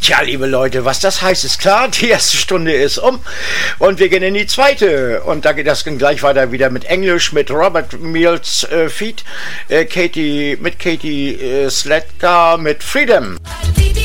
Tja, liebe Leute, was das heißt, ist klar. Die erste Stunde ist um und wir gehen in die zweite. Und da geht das gleich weiter wieder mit Englisch, mit Robert Mills Feat, Katie Sledka mit Freedom.